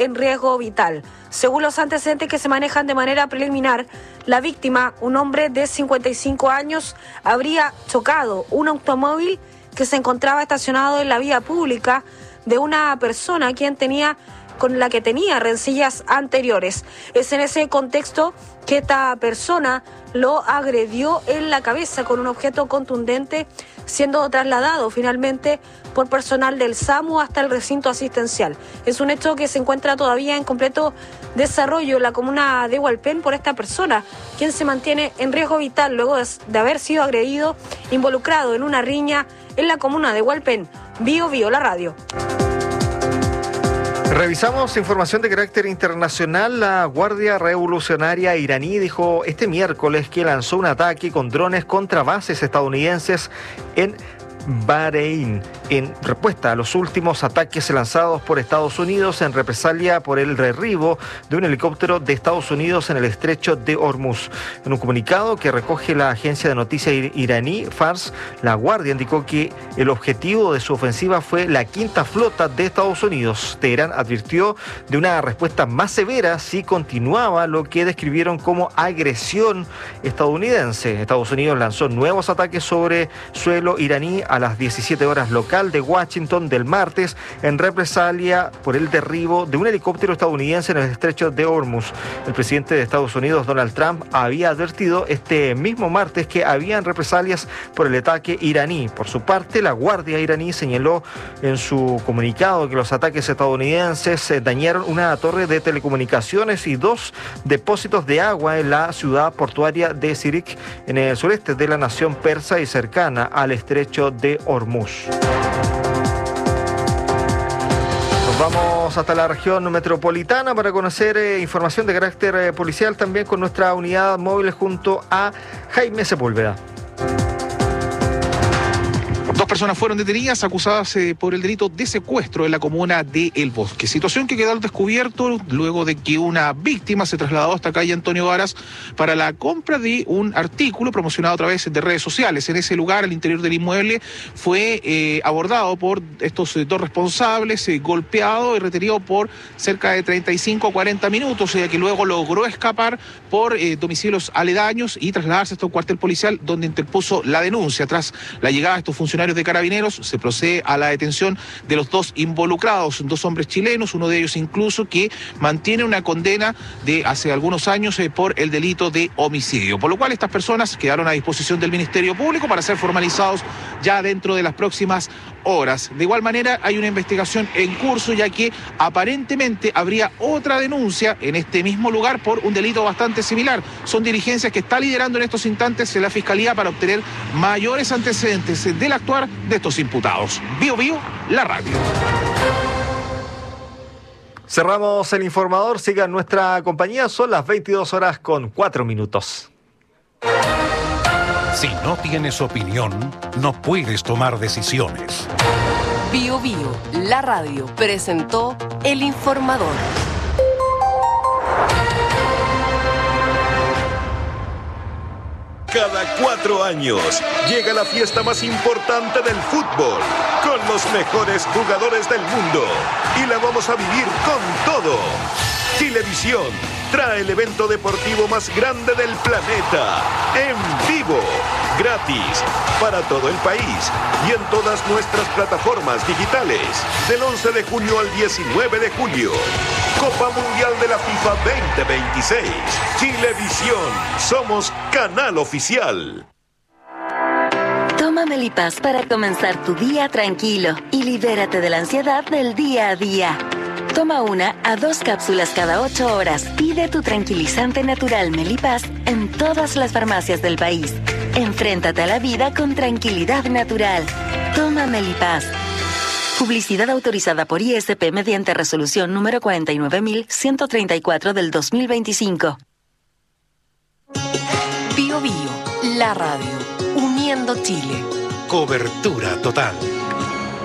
en riesgo vital. Según los antecedentes que se manejan de manera preliminar, la víctima, un hombre de 55 años, habría chocado un automóvil que se encontraba estacionado en la vía pública de una persona con la que tenía rencillas anteriores. Es en ese contexto que esta persona lo agredió en la cabeza con un objeto contundente, siendo trasladado finalmente por personal del SAMU hasta el recinto asistencial. Es un hecho que se encuentra todavía en completo desarrollo en la comuna de Hualpén por esta persona, quien se mantiene en riesgo vital luego de haber sido agredido, involucrado en una riña en la comuna de Hualpén. Bio Bio, la radio. Revisamos información de carácter internacional. La Guardia Revolucionaria iraní dijo este miércoles que lanzó un ataque con drones contra bases estadounidenses en Bahrein, en respuesta a los últimos ataques lanzados por Estados Unidos en represalia por el derribo de un helicóptero de Estados Unidos en el estrecho de Hormuz. En un comunicado que recoge la agencia de noticias iraní Fars, la Guardia indicó que el objetivo de su ofensiva fue la quinta flota de Estados Unidos. Teherán advirtió de una respuesta más severa si continuaba lo que describieron como agresión estadounidense. Estados Unidos lanzó nuevos ataques sobre suelo iraní a las 17 horas local de Washington del martes en represalia por el derribo de un helicóptero estadounidense en el estrecho de Hormuz. El presidente de Estados Unidos, Donald Trump, había advertido este mismo martes que habían represalias por el ataque iraní. Por su parte, la Guardia iraní señaló en su comunicado que los ataques estadounidenses dañaron una torre de telecomunicaciones y 2 depósitos de agua en la ciudad portuaria de Sirik, en el sureste de la nación persa y cercana al estrecho de Hormuz. Nos vamos hasta la región metropolitana para conocer información de carácter policial también con nuestra unidad móvil junto a Jaime Sepúlveda. 2 personas fueron detenidas acusadas por el delito de secuestro en la comuna de El Bosque. Situación que quedó al descubierto luego de que una víctima se trasladó hasta calle Antonio Varas para la compra de un artículo promocionado a través de redes sociales. En ese lugar, al interior del inmueble, fue abordado por estos 2 responsables, golpeado y retenido por cerca de 35 o 40 minutos, que luego logró escapar por domicilios aledaños y trasladarse hasta un cuartel policial donde interpuso la denuncia. Tras la llegada de estos funcionarios de Carabineros, se procede a la detención de los 2 involucrados, 2 hombres chilenos, uno de ellos incluso que mantiene una condena de hace algunos años por el delito de homicidio, por lo cual estas personas quedaron a disposición del Ministerio Público para ser formalizados ya dentro de las próximas horas. De igual manera, hay una investigación en curso, ya que aparentemente habría otra denuncia en este mismo lugar por un delito bastante similar. Son diligencias que está liderando en estos instantes la Fiscalía para obtener mayores antecedentes del actuar de estos imputados. Bio Bio, la radio. Cerramos el informador, sigan nuestra compañía, son las 22:04. Si no tienes opinión, no puedes tomar decisiones. Bio Bio, la radio, presentó El Informador. Cada 4 años llega la fiesta más importante del fútbol, con los mejores jugadores del mundo. Y la vamos a vivir con todo. Chilevisión trae el evento deportivo más grande del planeta, en vivo, gratis, para todo el país y en todas nuestras plataformas digitales, del 11 de junio al 19 de julio. Copa Mundial de la FIFA 2026. Chilevisión, somos canal oficial. Toma Melipaz para comenzar tu día tranquilo y libérate de la ansiedad del día a día. Toma 1 a 2 cápsulas cada 8 horas. Pide tu tranquilizante natural Melipaz en todas las farmacias del país. Enfréntate a la vida con tranquilidad natural. Toma Melipaz. Publicidad autorizada por ISP mediante resolución número 49134 del 2025. Bio Bio, la radio, uniendo Chile. Cobertura total.